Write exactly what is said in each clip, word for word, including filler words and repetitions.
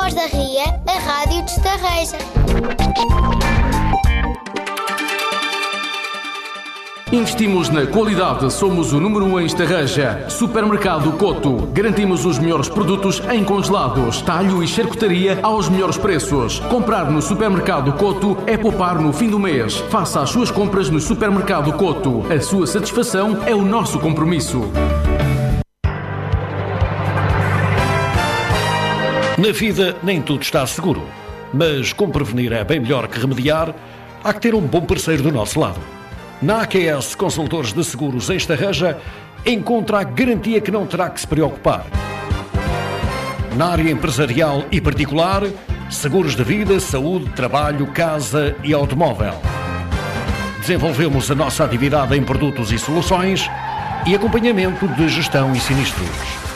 Voz da Ria, a rádio de Estarreja. Investimos na qualidade, somos o número um em Estarreja. Supermercado Coto. Garantimos os melhores produtos em congelados, talho e charcutaria aos melhores preços. Comprar no Supermercado Coto é poupar no fim do mês. Faça as suas compras no Supermercado Coto. A sua satisfação é o nosso compromisso. Na vida nem tudo está seguro, mas como prevenir é bem melhor que remediar, há que ter um bom parceiro do nosso lado. Na A Q S Consultores de Seguros em Estarreja, encontra a garantia que não terá que se preocupar. Na área empresarial e particular, seguros de vida, saúde, trabalho, casa e automóvel. Desenvolvemos a nossa atividade em produtos e soluções e acompanhamento de gestão e sinistros.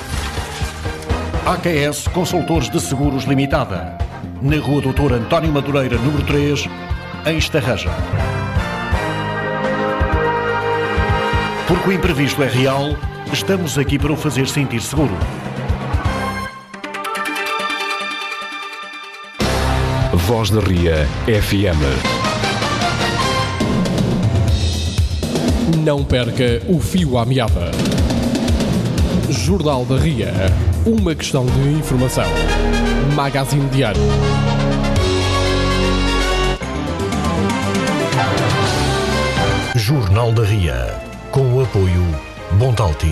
A Q S Consultores de Seguros Limitada, na Rua doutor António Madureira, número três, em Estarreja. Porque o imprevisto é real, estamos aqui para o fazer sentir seguro. Voz da Ria F M. Não perca o fio à meada. Jornal da Ria. Uma questão de informação. Magazine Diário. Jornal da Ria. Com o apoio Bontalti.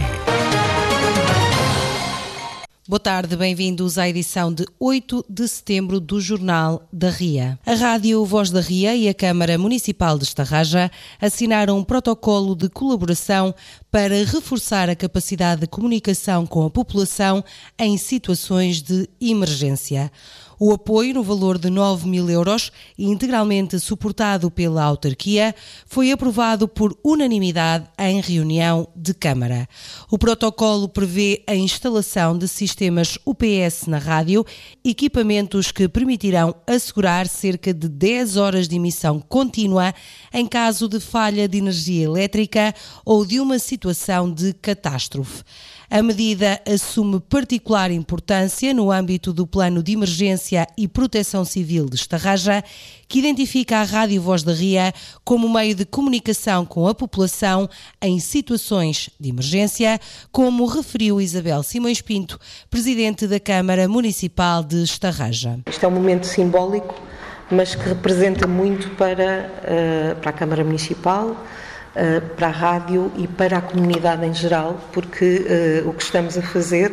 Boa tarde, bem-vindos à edição de oito de setembro do Jornal da Ria. A Rádio Voz da Ria e a Câmara Municipal de Estarreja assinaram um protocolo de colaboração para reforçar a capacidade de comunicação com a população em situações de emergência. O apoio, no valor de nove mil euros e integralmente suportado pela autarquia, foi aprovado por unanimidade em reunião de Câmara. O protocolo prevê a instalação de sistemas U P S na rádio, equipamentos que permitirão assegurar cerca de dez horas de emissão contínua em caso de falha de energia elétrica ou de uma situação de catástrofe. A medida assume particular importância no âmbito do Plano de Emergência e Proteção Civil de Estarreja, que identifica a Rádio Voz da Ria como meio de comunicação com a população em situações de emergência, como referiu Isabel Simões Pinto, Presidente da Câmara Municipal de Estarreja. Isto é um momento simbólico, mas que representa muito para, uh, para a Câmara Municipal, para a rádio e para a comunidade em geral, porque uh, o que estamos a fazer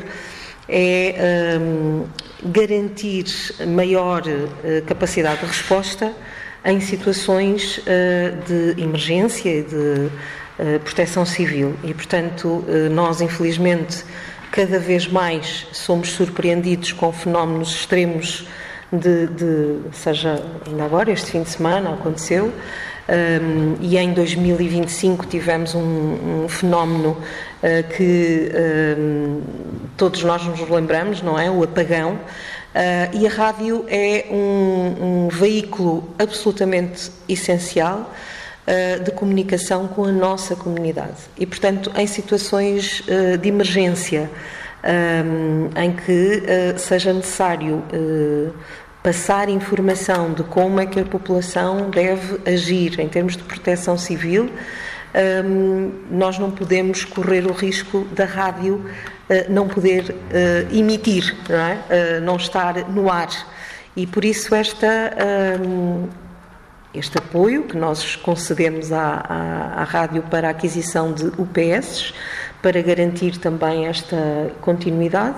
é um, garantir maior uh, capacidade de resposta em situações uh, de emergência e de uh, proteção civil. E, portanto, uh, nós, infelizmente, cada vez mais somos surpreendidos com fenómenos extremos de, de seja ainda agora, este fim de semana, aconteceu. Um, e em dois mil e vinte e cinco tivemos um, um fenómeno uh, que um, todos nós nos lembramos, não é? O apagão. Uh, e a rádio é um, um veículo absolutamente essencial uh, de comunicação com a nossa comunidade. E, portanto, em situações uh, de emergência um, em que uh, seja necessário uh, passar informação de como é que a população deve agir em termos de proteção civil, um, nós não podemos correr o risco da rádio uh, não poder uh, emitir, não é? Uh, não estar no ar. E por isso esta, um, este apoio que nós concedemos à, à, à rádio para a aquisição de U P S, para garantir também esta continuidade.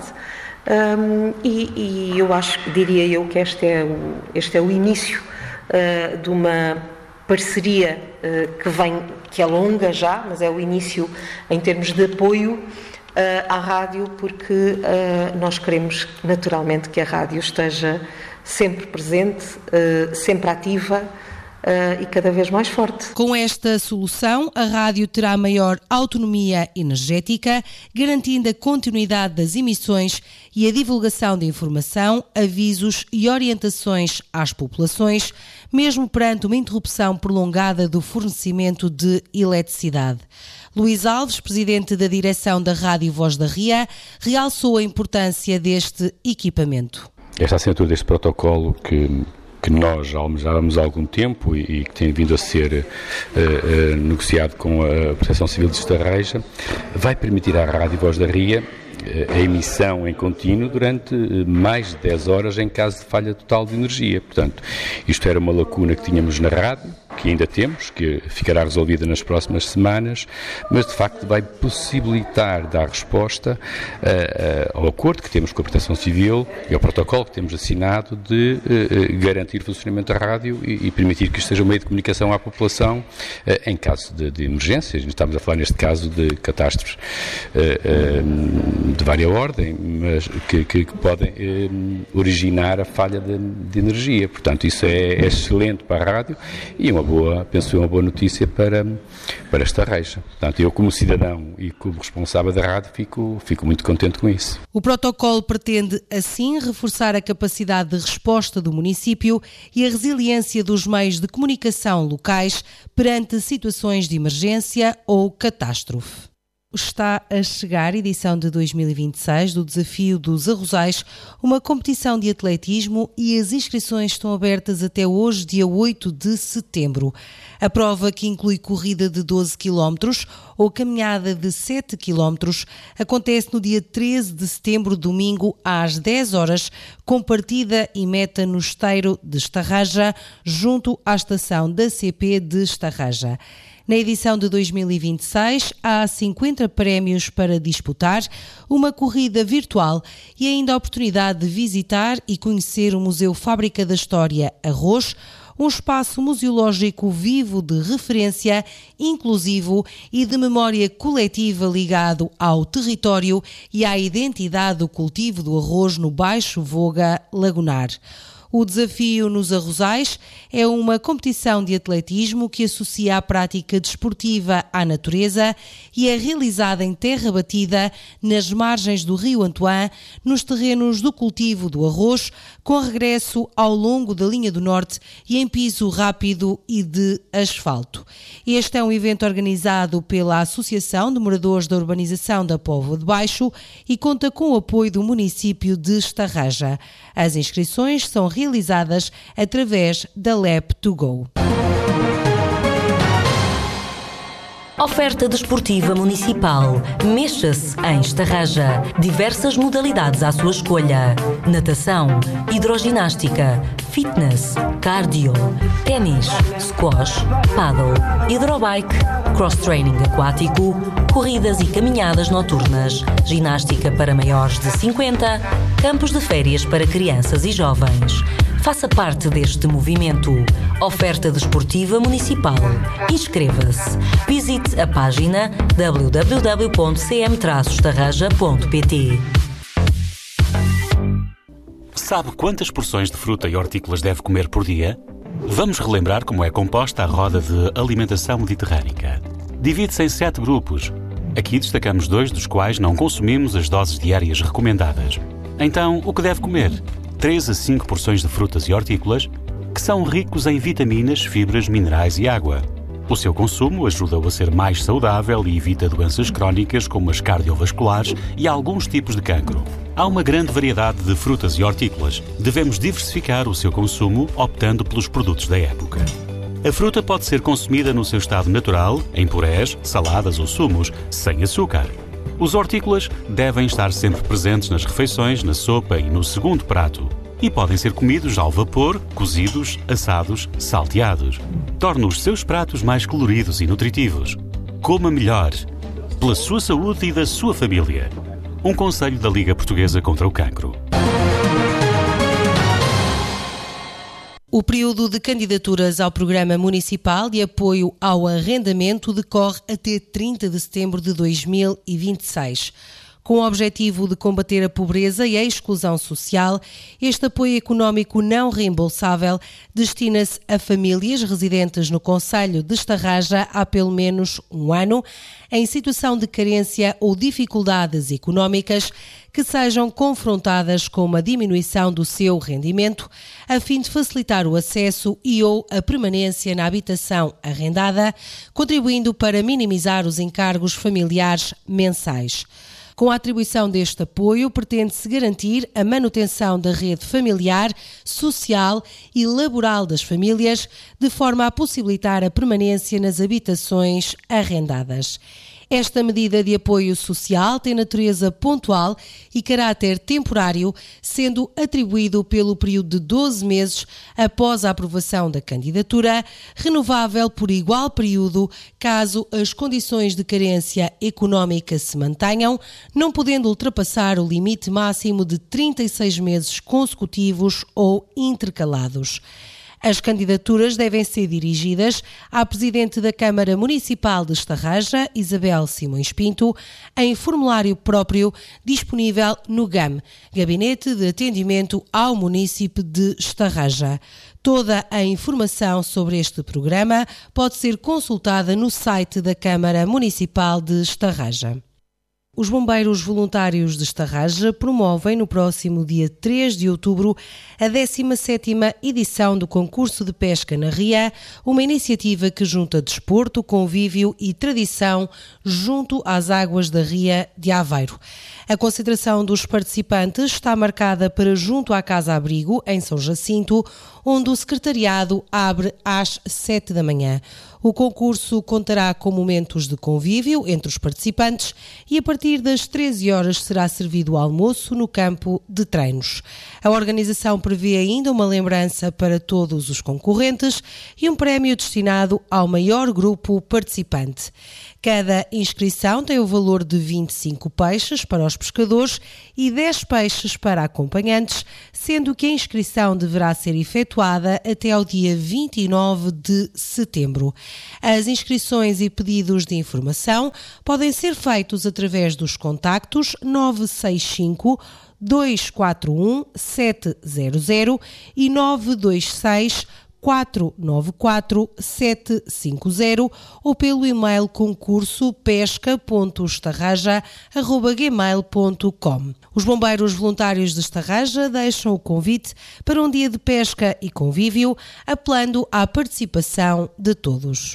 Um, e, e eu acho, diria eu, que este é o, este é o início uh, de uma parceria uh, que vem, que é longa já, mas é o início em termos de apoio uh, à rádio, porque uh, nós queremos naturalmente que a rádio esteja sempre presente, uh, sempre ativa, Uh, e cada vez mais forte. Com esta solução, a rádio terá maior autonomia energética, garantindo a continuidade das emissões e a divulgação de informação, avisos e orientações às populações, mesmo perante uma interrupção prolongada do fornecimento de eletricidade. Luís Alves, presidente da direção da Rádio Voz da Ria, realçou a importância deste equipamento. esta assinatura deste protocolo que, que nós já almejávamos há algum tempo e, e que tem vindo a ser uh, uh, negociado com a Proteção Civil de Estarreja, vai permitir à Rádio Voz da Ria a emissão em contínuo durante mais de dez horas em caso de falha total de energia. Portanto, isto era uma lacuna que tínhamos na rádio, que ainda temos, que ficará resolvida nas próximas semanas, mas de facto vai possibilitar dar resposta uh, uh, ao acordo que temos com a Proteção Civil e ao protocolo que temos assinado de uh, uh, garantir o funcionamento da rádio e, e permitir que isto seja um meio de comunicação à população uh, em caso de, de emergências. Estamos a falar neste caso de catástrofes uh, uh, de várias ordem, mas que, que, que podem uh, originar a falha de, de energia. Portanto, isso é, é excelente para a rádio e uma boa, penso eu, uma boa notícia para, para Estarreja. Portanto, eu como cidadão e como responsável da rádio fico, fico muito contente com isso. O protocolo pretende, assim, reforçar a capacidade de resposta do município e a resiliência dos meios de comunicação locais perante situações de emergência ou catástrofe. Está a chegar a edição de dois mil e vinte e seis do Desafio dos Arrozais, uma competição de atletismo, e as inscrições estão abertas até hoje, dia oito de setembro. A prova, que inclui corrida de doze quilómetros ou caminhada de sete quilómetros, acontece no dia treze de setembro, domingo, às dez horas, com partida e meta no Esteiro de Estarreja, junto à estação da C P de Estarreja. Na edição de dois mil e vinte e seis, há cinquenta prémios para disputar, uma corrida virtual e ainda a oportunidade de visitar e conhecer o Museu Fábrica da História Arroz, um espaço museológico vivo de referência, inclusivo e de memória coletiva ligado ao território e à identidade do cultivo do arroz no Baixo Voga Lagunar. O Desafio nos Arrozais é uma competição de atletismo que associa a prática desportiva à natureza e é realizada em terra batida, nas margens do Rio Antoine, nos terrenos do cultivo do arroz, com regresso ao longo da linha do norte e em piso rápido e de asfalto. Este é um evento organizado pela Associação de Moradores da Urbanização da Póvoa de Baixo e conta com o apoio do município de Estarreja. As inscrições são realizadas através da Lab to Go. Oferta desportiva municipal. Mexa-se em Estarreja. Diversas modalidades à sua escolha. Natação, hidroginástica, fitness, cardio, ténis, squash, paddle, hidrobike, cross-training aquático, corridas e caminhadas noturnas, ginástica para maiores de cinquenta, campos de férias para crianças e jovens. Faça parte deste movimento. Oferta desportiva municipal. Inscreva-se. Visite a página w w w ponto c m traço estarreja ponto p t. Sabe quantas porções de fruta e hortícolas deve comer por dia? Vamos relembrar como é composta a roda de alimentação mediterrânica. Divide-se em sete grupos. Aqui destacamos dois dos quais não consumimos as doses diárias recomendadas. Então, o que deve comer? três a cinco porções de frutas e hortícolas, que são ricos em vitaminas, fibras, minerais e água. O seu consumo ajuda-o a ser mais saudável e evita doenças crónicas como as cardiovasculares e alguns tipos de cancro. Há uma grande variedade de frutas e hortícolas. Devemos diversificar o seu consumo optando pelos produtos da época. A fruta pode ser consumida no seu estado natural, em purés, saladas ou sumos, sem açúcar. Os hortícolas devem estar sempre presentes nas refeições, na sopa e no segundo prato. E podem ser comidos ao vapor, cozidos, assados, salteados. Torne os seus pratos mais coloridos e nutritivos. Coma melhor. Pela sua saúde e da sua família. Um conselho da Liga Portuguesa contra o Cancro. O período de candidaturas ao Programa Municipal de Apoio ao Arrendamento decorre até trinta de setembro de dois mil e vinte e seis. Com o objetivo de combater a pobreza e a exclusão social, este apoio económico não reembolsável destina-se a famílias residentes no concelho de Estarreja há pelo menos um ano, em situação de carência ou dificuldades económicas, que sejam confrontadas com uma diminuição do seu rendimento, a fim de facilitar o acesso e ou a permanência na habitação arrendada, contribuindo para minimizar os encargos familiares mensais. Com a atribuição deste apoio, pretende-se garantir a manutenção da rede familiar, social e laboral das famílias, de forma a possibilitar a permanência nas habitações arrendadas. Esta medida de apoio social tem natureza pontual e caráter temporário, sendo atribuído pelo período de doze meses após a aprovação da candidatura, renovável por igual período caso as condições de carência económica se mantenham, não podendo ultrapassar o limite máximo de trinta e seis meses consecutivos ou intercalados. As candidaturas devem ser dirigidas à Presidente da Câmara Municipal de Estarraja, Isabel Simões Pinto, em formulário próprio disponível no G A M, Gabinete de Atendimento ao Munícipe de Estarraja. Toda a informação sobre este programa pode ser consultada no site da Câmara Municipal de Estarraja. Os bombeiros voluntários de Estarraja promovem no próximo dia três de outubro a décima sétima edição do concurso de pesca na Ria, uma iniciativa que junta desporto, convívio e tradição junto às águas da Ria de Aveiro. A concentração dos participantes está marcada para junto à Casa Abrigo, em São Jacinto, onde o secretariado abre às sete da manhã. O concurso contará com momentos de convívio entre os participantes e a partir das treze horas será servido o almoço no campo de treinos. A organização prevê ainda uma lembrança para todos os concorrentes e um prémio destinado ao maior grupo participante. Cada inscrição tem o valor de vinte e cinco peixes para os pescadores e dez peixes para acompanhantes, sendo que a inscrição deverá ser efetuada até ao dia vinte e nove de setembro. As inscrições e pedidos de informação podem ser feitos através dos contactos nove seis cinco, dois quatro um, sete zero zero e nove dois seis, quatro nove quatro, sete cinco zero ou pelo e-mail concurso pesca ponto estarraja arroba gmail ponto com. Os bombeiros voluntários de Estarraja deixam o convite para um dia de pesca e convívio, apelando à participação de todos.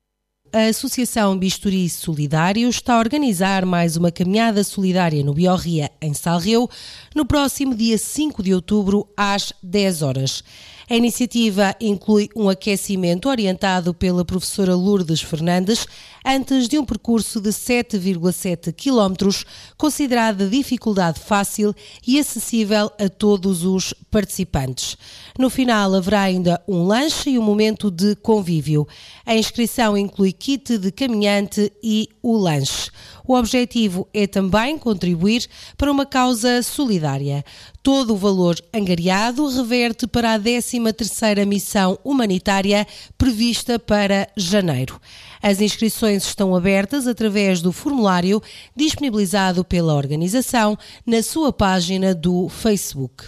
A Associação Bisturi Solidário está a organizar mais uma caminhada solidária no Biorria, em Salreu, no próximo dia cinco de outubro, às dez horas. A iniciativa inclui um aquecimento orientado pela professora Lourdes Fernandes antes de um percurso de sete vírgula sete quilómetros, considerado de dificuldade fácil e acessível a todos os participantes. No final haverá ainda um lanche e um momento de convívio. A inscrição inclui kit de caminhante e o lanche. O objetivo é também contribuir para uma causa solidária. Todo o valor angariado reverte para a décima terceira missão humanitária prevista para janeiro. As inscrições estão abertas através do formulário disponibilizado pela organização na sua página do Facebook.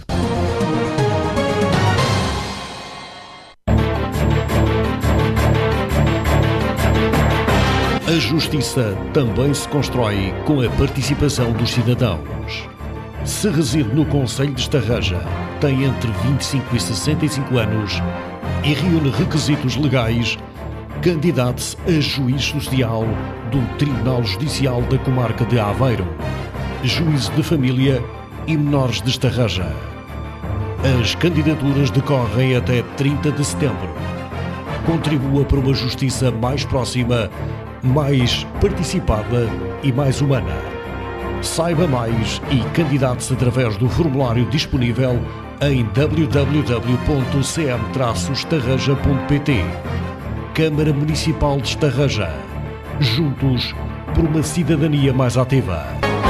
A justiça também se constrói com a participação dos cidadãos. Se reside no concelho de Estarraja, tem entre vinte e cinco e sessenta e cinco anos e reúne requisitos legais, candidate-se a juiz social do Tribunal Judicial da Comarca de Aveiro, juízo de família e menores de Estarraja. As candidaturas decorrem até trinta de setembro. Contribua para uma justiça mais próxima, mais participada e mais humana. Saiba mais e candidate-se através do formulário disponível em w w w ponto c m traço estarraja ponto p t. Câmara Municipal de Estarraja. Juntos por uma cidadania mais ativa.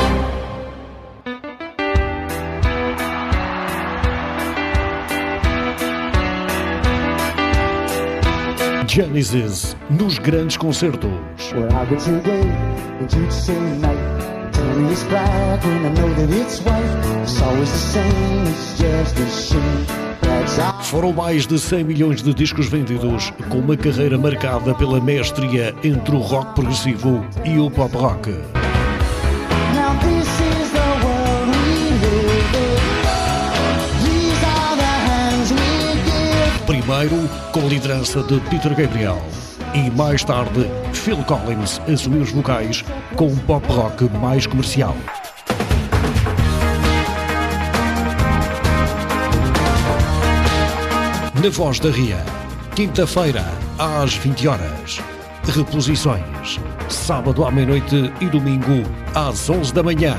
Genesis nos grandes concertos. Foram mais de cem milhões de discos vendidos, com uma carreira marcada pela mestria entre o rock progressivo e o pop rock. Primeiro, com a liderança de Peter Gabriel, e mais tarde, Phil Collins assumiu os vocais com um pop rock mais comercial. na Voz da Ria. Quinta-feira, às vinte horas. Reposições, sábado à meia-noite e domingo às onze da manhã.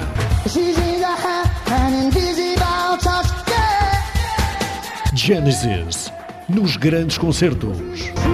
Genesis, nos grandes concertos.